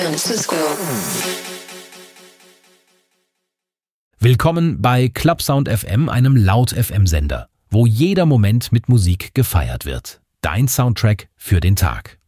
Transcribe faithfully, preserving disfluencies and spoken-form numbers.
Francisco. Willkommen bei Clubsound F M, einem Laut-F M-Sender, wo jeder Moment mit Musik gefeiert wird. Dein Soundtrack für den Tag.